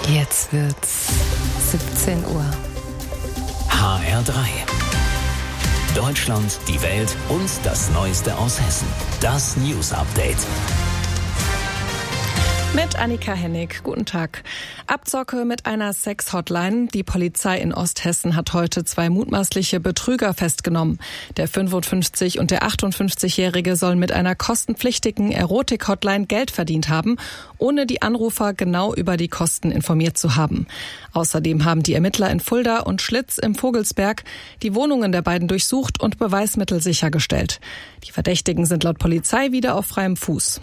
Jetzt wird's 17 Uhr. HR3. Deutschland, die Welt und das Neueste aus Hessen. Das News Update. Mit Annika Hennig. Guten Tag. Abzocke mit einer Sex-Hotline. Die Polizei in Osthessen hat heute 2 mutmaßliche Betrüger festgenommen. Der 55- und der 58-Jährige sollen mit einer kostenpflichtigen Erotik-Hotline Geld verdient haben, ohne die Anrufer genau über die Kosten informiert zu haben. Außerdem haben die Ermittler in Fulda und Schlitz im Vogelsberg die Wohnungen der beiden durchsucht und Beweismittel sichergestellt. Die Verdächtigen sind laut Polizei wieder auf freiem Fuß.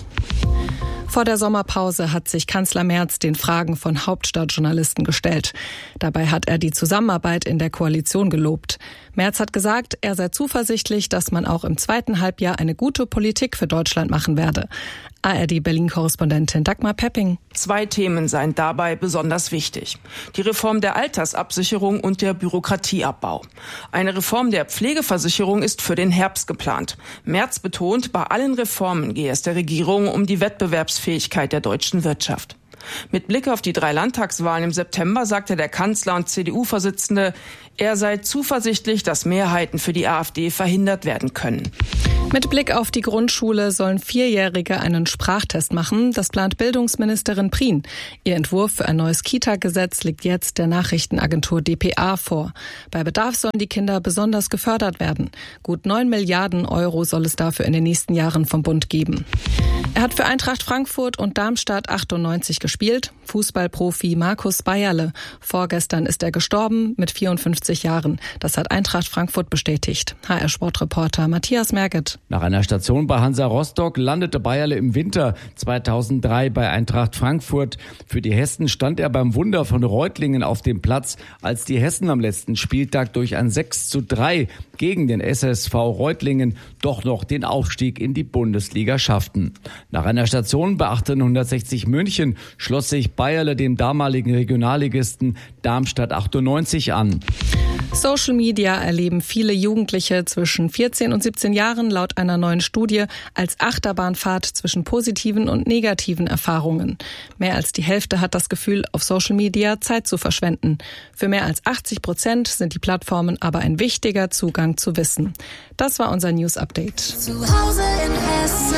Vor der Sommerpause hat sich Kanzler Merz den Fragen von Hauptstadtjournalisten gestellt. Dabei hat er die Zusammenarbeit in der Koalition gelobt. Merz hat gesagt, er sei zuversichtlich, dass man auch im zweiten Halbjahr eine gute Politik für Deutschland machen werde. ARD-Berlin-Korrespondentin Dagmar Pepping. 2 Themen seien dabei besonders wichtig. Die Reform der Altersabsicherung und der Bürokratieabbau. Eine Reform der Pflegeversicherung ist für den Herbst geplant. Merz betont, bei allen Reformen gehe es der Regierung um die Wettbewerbsfähigkeit der deutschen Wirtschaft. Mit Blick auf die 3 Landtagswahlen im September sagte der Kanzler und CDU-Vorsitzende, er sei zuversichtlich, dass Mehrheiten für die AfD verhindert werden können. Mit Blick auf die Grundschule sollen 4-Jährige einen Sprachtest machen. Das plant Bildungsministerin Prien. Ihr Entwurf für ein neues Kita-Gesetz liegt jetzt der Nachrichtenagentur dpa vor. Bei Bedarf sollen die Kinder besonders gefördert werden. Gut 9 Milliarden Euro soll es dafür in den nächsten Jahren vom Bund geben. Er hat für Eintracht Frankfurt und Darmstadt 98 gespielt. Fußballprofi Markus Bayerle. Vorgestern ist er gestorben mit 54 Jahren. Das hat Eintracht Frankfurt bestätigt. HR-Sportreporter Matthias Merget. Nach einer Station bei Hansa Rostock landete Bayerle im Winter 2003 bei Eintracht Frankfurt. Für die Hessen stand er beim Wunder von Reutlingen auf dem Platz, als die Hessen am letzten Spieltag durch ein 6:3 gegen den SSV Reutlingen doch noch den Aufstieg in die Bundesliga schafften. Nach einer Station bei 1860 München schloss sich Bayerle dem damaligen Regionalligisten Darmstadt 98 an. Social Media erleben viele Jugendliche zwischen 14 und 17 Jahren laut einer neuen Studie als Achterbahnfahrt zwischen positiven und negativen Erfahrungen. Mehr als die Hälfte hat das Gefühl, auf Social Media Zeit zu verschwenden. Für mehr als 80% sind die Plattformen aber ein wichtiger Zugang zu Wissen. Das war unser News Update. Zu Hause in Hessen.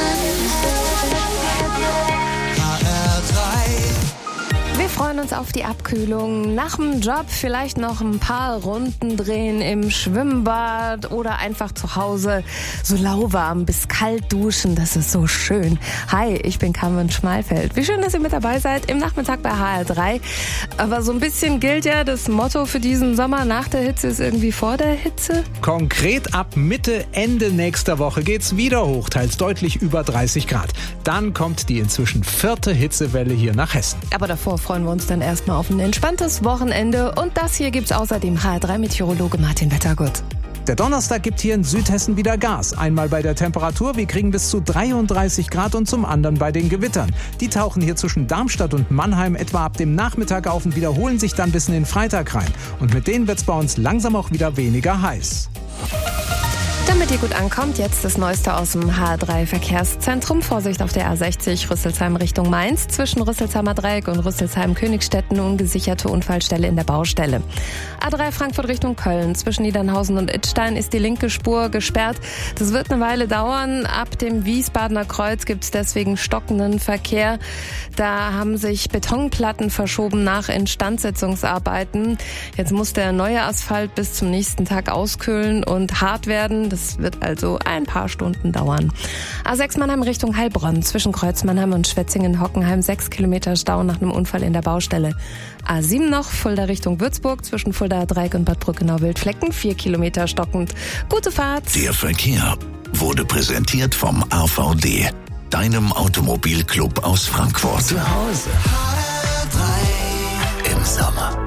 Wir freuen uns auf die Abkühlung. Nach dem Job vielleicht noch ein paar Runden drehen im Schwimmbad oder einfach zu Hause so lauwarm bis kalt duschen. Das ist so schön. Hi, ich bin Carmen Schmalfeld. Wie schön, dass ihr mit dabei seid im Nachmittag bei HR3. Aber so ein bisschen gilt ja das Motto für diesen Sommer: nach der Hitze ist irgendwie vor der Hitze. Konkret ab Mitte, Ende nächster Woche geht's wieder hoch, teils deutlich über 30 Grad. Dann kommt die inzwischen 4. Hitzewelle hier nach Hessen. Aber davor freuen wir uns dann erstmal auf ein entspanntes Wochenende. Und das hier gibt's außerdem HR3-Meteorologe Martin Wettergut. Der Donnerstag gibt hier in Südhessen wieder Gas. Einmal bei der Temperatur, wir kriegen bis zu 33 Grad und zum anderen bei den Gewittern. Die tauchen hier zwischen Darmstadt und Mannheim etwa ab dem Nachmittag auf und wiederholen sich dann bis in den Freitag rein. Und mit denen wird's bei uns langsam auch wieder weniger heiß. Damit ihr gut ankommt, jetzt das Neueste aus dem HR3-Verkehrszentrum. Vorsicht auf der A60 Rüsselsheim Richtung Mainz. Zwischen Rüsselsheimer Dreieck und Rüsselsheim-Königstetten ungesicherte Unfallstelle in der Baustelle. A3 Frankfurt Richtung Köln. Zwischen Niedernhausen und Idstein ist die linke Spur gesperrt. Das wird eine Weile dauern. Ab dem Wiesbadener Kreuz gibt es deswegen stockenden Verkehr. Da haben sich Betonplatten verschoben nach Instandsetzungsarbeiten. Jetzt muss der neue Asphalt bis zum nächsten Tag auskühlen und hart werden. Das wird also ein paar Stunden dauern. A6 Mannheim Richtung Heilbronn. Zwischen Kreuz Mannheim und Schwetzingen-Hockenheim 6 Kilometer Stau nach einem Unfall in der Baustelle. A7 noch, Fulda Richtung Würzburg. Zwischen Fulda Dreieck und Bad Brückenau-Wildflecken 4 Kilometer stockend. Gute Fahrt. Der Verkehr wurde präsentiert vom AVD, deinem Automobilclub aus Frankfurt. Zu Hause im Sommer.